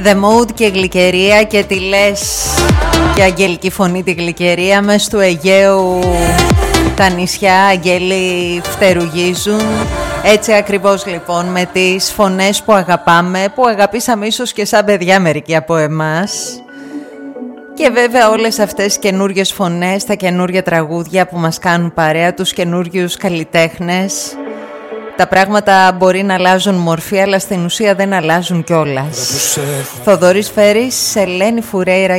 The Mood και Γλυκερία, και τι λες και αγγελική φωνή τη Γλυκερία. Μες του Αιγαίου τα νησιά αγγέλοι φτερουγίζουν. Έτσι ακριβώς λοιπόν, με τις φωνές που αγαπάμε, που αγαπήσαμε ίσως και σαν παιδιά μερικοί από εμάς. Και βέβαια όλες αυτές καινούριες φωνές, τα καινούργια τραγούδια που μας κάνουν παρέα, τους καινούριους καλλιτέχνες. Τα πράγματα μπορεί να αλλάζουν μορφή, αλλά στην ουσία δεν αλλάζουν κιόλας. Θοδωρής Φέρης, Ελένη Φουρέιρα